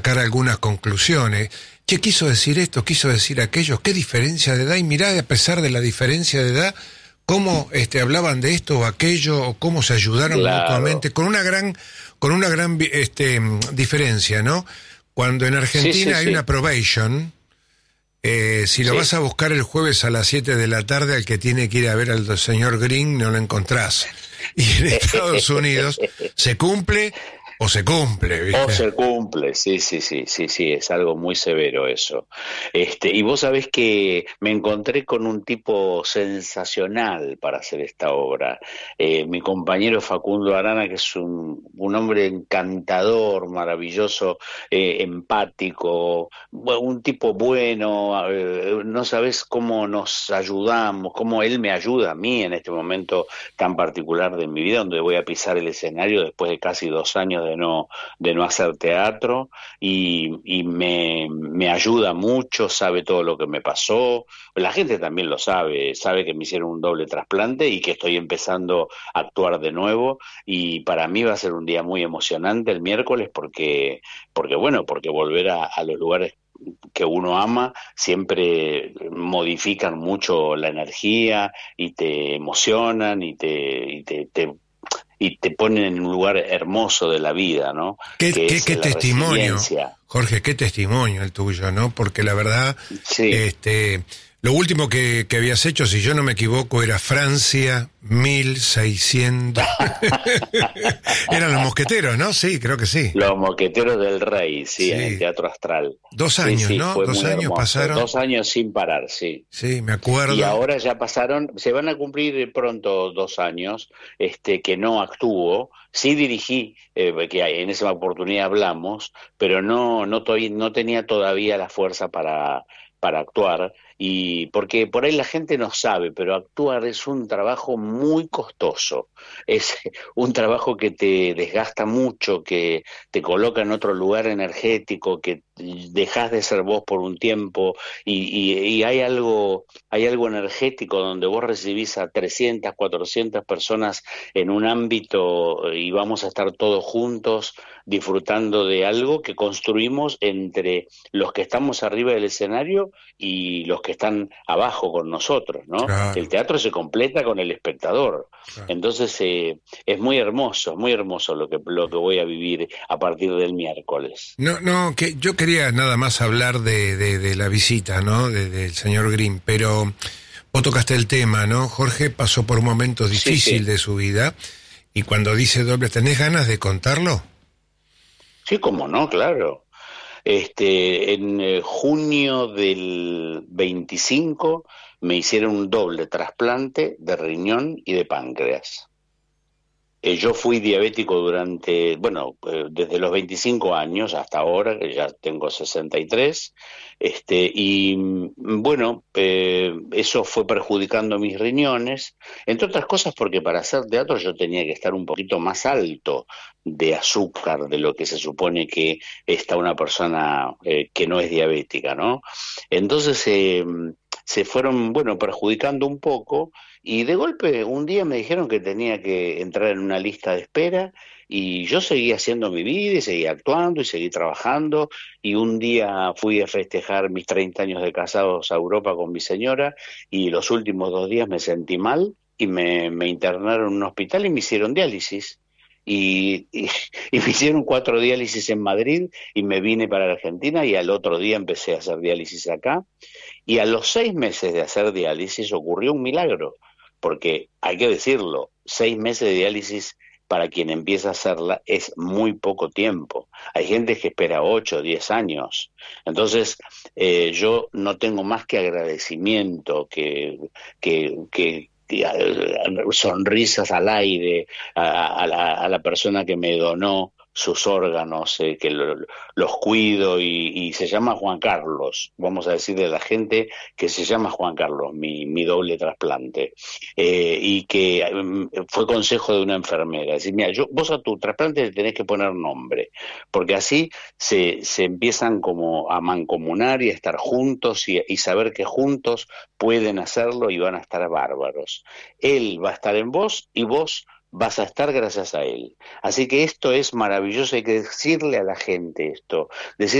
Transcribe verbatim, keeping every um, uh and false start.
sacar algunas conclusiones. ¿Qué quiso decir esto? ¿Quiso decir aquello? ¿Qué diferencia de edad? Y mirá, a pesar de la diferencia de edad, cómo este, hablaban de esto o aquello, o cómo se ayudaron Claro. mutuamente, con una gran, con una gran este, diferencia, ¿no? Cuando en Argentina Sí, sí, hay sí. una probation, eh, si lo Sí. vas a buscar el jueves a las siete de la tarde, al que tiene que ir a ver al señor Green, no lo encontrás. Y en Estados Unidos se cumple o se cumple, ¿viste? O se cumple, sí, sí, sí, sí, sí, es algo muy severo eso. Este, y vos sabés que me encontré con un tipo sensacional para hacer esta obra. Eh, mi compañero Facundo Arana, que es un, un hombre encantador, maravilloso, eh, empático, bu- un tipo bueno, eh, no sabés cómo nos ayudamos, cómo él me ayuda a mí en este momento tan particular de mi vida, donde voy a pisar el escenario después de casi dos años de no, de no hacer teatro, y, y me, me ayuda mucho, sabe todo lo que me pasó. La gente también lo sabe, sabe que me hicieron un doble trasplante y que estoy empezando a actuar de nuevo, y para mí va a ser un día muy emocionante el miércoles porque, porque bueno, porque volver a, a los lugares que uno ama siempre modifican mucho la energía y te emocionan y te, y te, te y te ponen en un lugar hermoso de la vida, ¿no? ¿Qué, Que qué, es qué la testimonio, resiliencia. Jorge, qué testimonio el tuyo, ¿no? Porque la verdad, Sí, este, lo último que, que habías hecho, si yo no me equivoco, era Francia mil seiscientos. Eran los mosqueteros, ¿no? Sí, creo que sí. Los Moqueteros del Rey, sí, en el Sí. Teatro Astral. Dos Sí, años, sí, ¿no? fue Dos muy años hermoso. pasaron. Dos años sin parar, sí. Sí, me Y acuerdo. ahora ya pasaron, se van a cumplir pronto dos años, este, que no actúo. Sí dirigí, eh, que en esa oportunidad hablamos, pero no, no, todavía- no tenía todavía la fuerza para, para actuar. Y porque por ahí la gente no sabe, pero actuar es un trabajo muy costoso. Es un trabajo que te desgasta mucho, que te coloca en otro lugar energético, que dejas de ser vos por un tiempo, y, y, y hay algo hay algo energético donde vos recibís a trescientas, cuatrocientas personas en un ámbito, y vamos a estar todos juntos disfrutando de algo que construimos entre los que estamos arriba del escenario y los que están abajo con nosotros, ¿no? El Claro, teatro se completa con el espectador. claro. Entonces eh, es muy hermoso, muy hermoso lo que, lo que voy a vivir a partir del miércoles. No, no, que yo quería nada más hablar de, de, de la visita, ¿no? De- del señor Green, pero vos tocaste el tema, ¿no? Jorge pasó por un momento Sí, difícil sí. de su vida, y cuando dice doble, ¿tenés ganas de contarlo? Sí, cómo no, claro. Este, en eh, junio del veinticinco me hicieron un doble trasplante de riñón y de páncreas. Eh, yo fui diabético durante, bueno, eh, desde los veinticinco años hasta ahora, que ya tengo sesenta y tres, este, y mm, bueno, eh, eso fue perjudicando mis riñones, entre otras cosas porque para hacer teatro yo tenía que estar un poquito más alto de azúcar de lo que se supone que está una persona eh, que no es diabética, ¿no? Entonces eh, se fueron, bueno, perjudicando un poco. Y de golpe, un día me dijeron que tenía que entrar en una lista de espera, y yo seguí haciendo mi vida y seguí actuando y seguí trabajando, y un día fui a festejar mis treinta años de casados a Europa con mi señora, y los últimos dos días me sentí mal y me, me internaron en un hospital y me hicieron diálisis. Y, y, y me hicieron cuatro diálisis en Madrid y me vine para la Argentina, y al otro día empecé a hacer diálisis acá, y a los seis meses de hacer diálisis ocurrió un milagro, porque hay que decirlo, seis meses de diálisis para quien empieza a hacerla es muy poco tiempo. Hay gente que espera ocho o diez años. Entonces, eh, yo no tengo más que agradecimiento, que, que, que, que sonrisas al aire a, a, la, a la persona que me donó sus órganos, eh, que lo, los cuido, y, y se llama Juan Carlos, vamos a decir de la gente que se llama Juan Carlos, mi, mi doble trasplante, eh, y que um, fue consejo de una enfermera, decir, mira, yo, vos a tu trasplante le tenés que poner nombre, porque así se, se empiezan como a mancomunar y a estar juntos, y, y saber que juntos pueden hacerlo y van a estar bárbaros. Él va a estar en vos y vos vas a estar gracias a él. Así que esto es maravilloso, hay que decirle a la gente esto, decir